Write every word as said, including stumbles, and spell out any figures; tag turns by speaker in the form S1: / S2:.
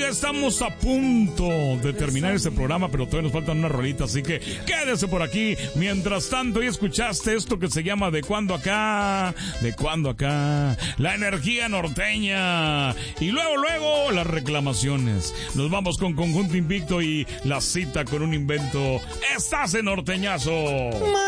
S1: estamos a punto de terminar este programa, pero todavía nos faltan unas rolitas, así que quédese por aquí. Mientras tanto, ya escuchaste esto que se llama ¿De cuándo acá? ¿De cuándo acá? La energía norteña. Y luego, luego, las reclamaciones. Nos vamos con Conjunto Invicto y la cita con un invento. ¡Estás en Norteñazo!